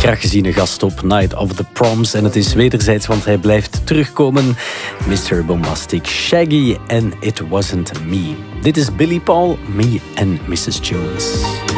graag geziene gast op Night of the Proms. En het is wederzijds, want hij blijft terugkomen. Mr. Bombastic, Shaggy en It Wasn't Me. Dit is Billy Paul, Me and Mrs. Jones.